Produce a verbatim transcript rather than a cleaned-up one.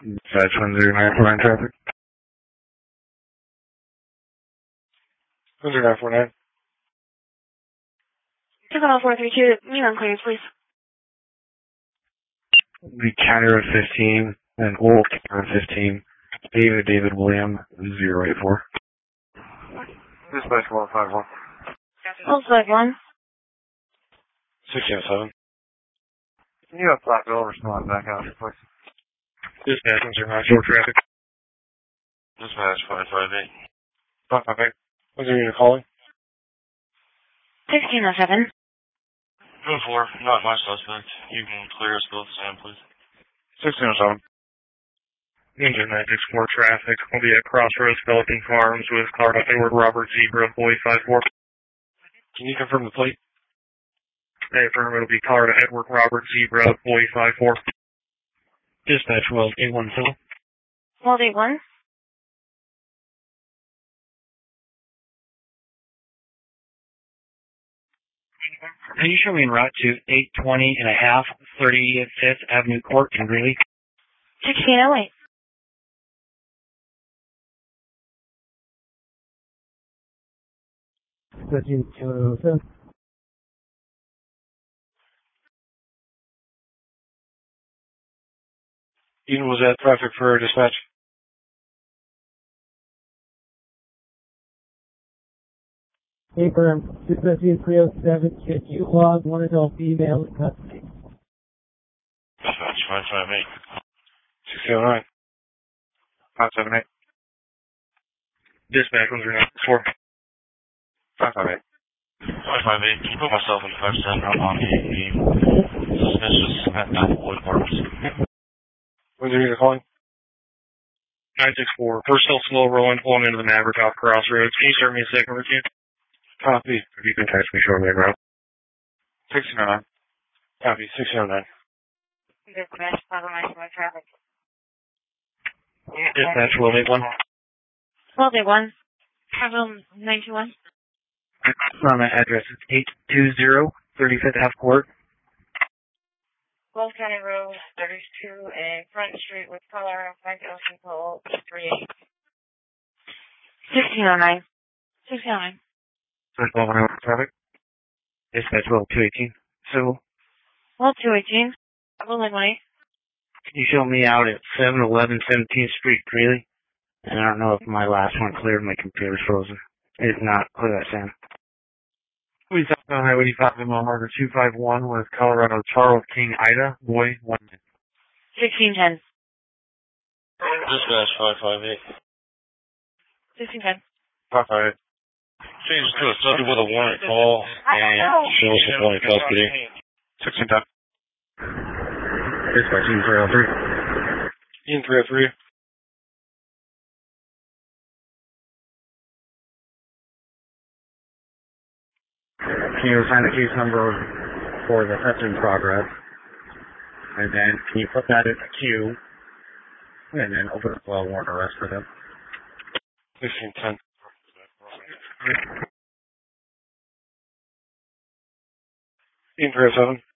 Dispatch one zero nine four nine traffic. one zero nine four nine. Takeoff four three two, Milan clearance, please. The county road fifteen and old county road fifteen. David David William zero eight four. Dispatch one five one. Hold flag one. sixteen oh seven. Can you have flat bill respond back out, please? Dispatch one zero nine four traffic. Dispatch five five eight. five five eight. What's your unit calling? sixteen oh seven. Go four, not my suspect. You can clear us both, Sam, please. sixteen oh seven. Engine nine six four traffic will be at Crossroads Pelican Farms with car Edward Robert Zebra Boy five four. Can you confirm the plate? I affirm it'll be car Edward Robert Zebra Boy five four. Dispatch Wells eight one Phil. Hold eight one. Can you show me en route to eight twenty and a half, thirty-fifth Avenue Court in Greeley? sixteen oh eight. thirteen oh seven. Eden, was that traffic for dispatch? Affirm, thirteen three oh seven, can you log one adult female in custody? Dispatch five five eight. sixteen oh nine. five seven eight. Dispatch one zero nine four. five five eight. five five eight. Can you put myself in five seven? I'm on the suspicious at Applewood Farms. When's your unit calling? nine six four. First still slow rolling, pulling into the Maverick off Crossroads. Can you serve me a second or two? Copy. If you can text me shortly, bro. sixteen oh nine. Copy. sixteen oh nine. Dispatch, follow my traffic. Dispatch, will eight one. Hold eight one. Travel nine two one. On that address, it's eight two zero, thirty-fifth Ave Court. Wells County Road thirty-two and Front Street with Colorado Frank Ocean Pole three eight. sixteen oh nine. sixteen oh nine. First one one traffic. Dispatch well two eighteen. So, Hold two eighteen. Travel nine one eight. Can you show me out at seven eleven seventeenth Street, Greeley? And I don't know if my last one cleared, my computer's frozen. If not, clear that, Sam. We stopped on Highway eighty-five in mile marker two five one with Colorado Charles King Ida, boy one. sixteen ten. Dispatch five five eight. sixteen ten. five five eight. Change to a subject with a warrant call and show us the point of custody. sixteen ten. Dispatch Ian three oh three. Ian three oh three. Can you assign the case number for the theft in progress? And then can you put that in the queue? And then open up a warrant arrest for them. sixteen ten. Ian three oh seven.